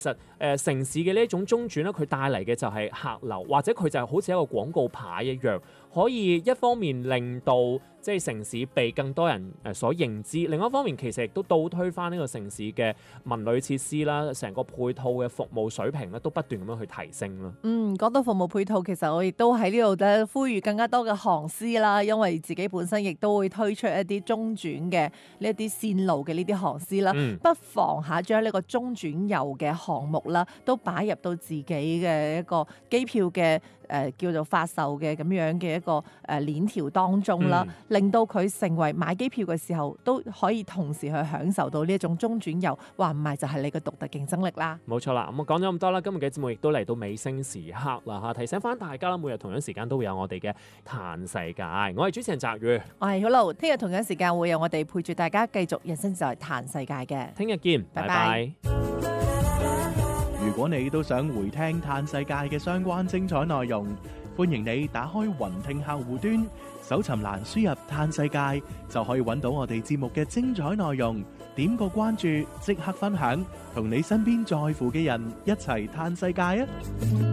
城市嘅呢一種中轉咧，佢帶嚟嘅就係客流，或者佢就好似一個廣告牌一樣，可以一方面令到即係城市被更多人所認知，另一方面其實亦都倒推翻呢個城市嘅文旅設施啦，成個配套嘅服務水平咧都不斷咁樣去提升啦。 講到服務配套，其實我亦都喺呢度咧呼籲更加多嘅航司啦，因為自己本身亦都會推出一啲中轉嘅呢一啲線路嘅呢啲航司啦，不妨將呢個中轉遊嘅項目啦，都擺入到自己嘅一個機票嘅叫做發售嘅咁樣嘅一個鏈條當中啦，令到佢成為買機票嘅時候都可以同時去享受到呢一種中轉遊，話唔係就係你嘅獨特競爭力啦。 冇錯啦，咁我講咗咁多啦，今日嘅節目亦都嚟到尾聲時刻啦嚇，提醒翻大家啦，每日同樣時間都會有我哋嘅嘆世界，我係主持人澤宇， 我係好路，聽日同樣時間會有我哋陪住大家繼續人生就係嘆世界嘅， 聽日見，拜拜。 如果你都想回聽嘆世界嘅相關精彩內容，歡迎你打開雲聽客戶端，搜尋欄輸入嘆世界，就可以揾到我哋節目嘅精彩內容。點個關注，即刻分享，同你身邊在乎嘅人一齊嘆世界啊！